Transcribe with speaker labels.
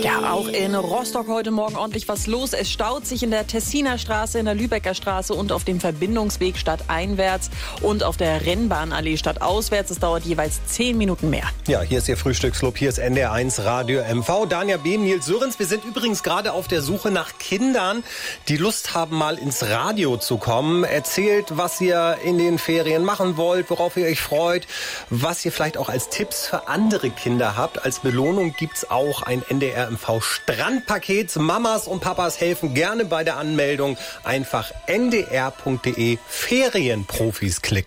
Speaker 1: Ja, auch in Rostock heute Morgen ordentlich was los. Es staut sich in der Tessiner Straße, in der Lübecker Straße und auf dem Verbindungsweg stadteinwärts und auf der Rennbahnallee stadtauswärts. Es dauert jeweils 10 Minuten mehr.
Speaker 2: Ja, hier ist Ihr Frühstücksclub, hier ist NDR1 Radio MV. Danja Behm, Nils Sörens. Wir sind übrigens gerade auf der Suche nach Kindern, die Lust haben, mal ins Radio zu kommen. Erzählt, was ihr in den Ferien machen wollt, worauf ihr euch freut, was ihr vielleicht auch als Tipps für andere Kinder habt. Als Belohnung gibt's auch ein NDR MV Strandpaket. Mamas und Papas helfen gerne bei der Anmeldung. Einfach ndr.de Ferienprofis klicken.